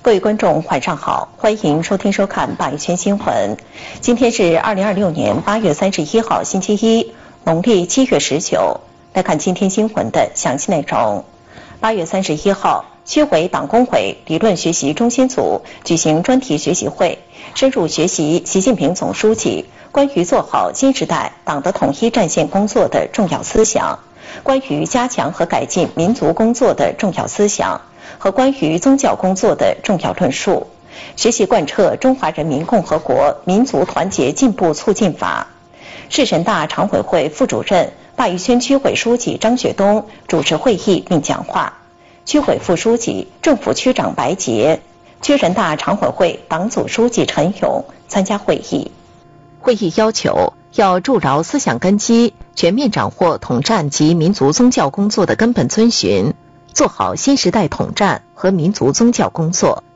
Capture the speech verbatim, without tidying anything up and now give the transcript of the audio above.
各位观众，晚上好，欢迎收听收看八一圈新闻。今天是二零二六年八月三十一号，星期一，农历七月十九。来看今天新闻的详细内容。八月三十一号，区委党工会理论学习中心组举行专题学习会，深入学习习近平总书记关于做好新时代党的统一战线工作的重要思想，关于加强和改进民族工作的重要思想，和关于宗教工作的重要论述，学习贯彻中华人民共和国民族团结进步促进法。市人大常委会副主任、鲅鱼圈区委书记张学东主持会议并讲话，区委副书记、政府区长白洁、区人大常委会党组书记陈勇参加会议。会议要求要筑牢思想根基，全面掌握统战及民族宗教工作的根本遵循，做好新时代统战和民族宗教工作。